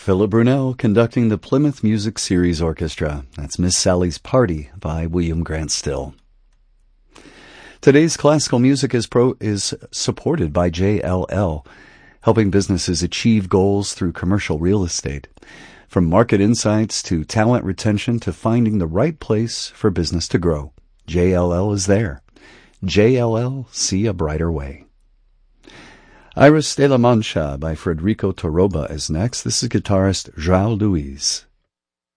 Philip Brunel conducting the Plymouth Music Series Orchestra. That's Miss Sally's Party by William Grant Still. Today's classical music is supported by JLL, helping businesses achieve goals through commercial real estate. From market insights to talent retention to finding the right place for business to grow, JLL is there. JLL, see a brighter way. Iris de la Mancha by Federico Toroba is next. This is guitarist João Luiz.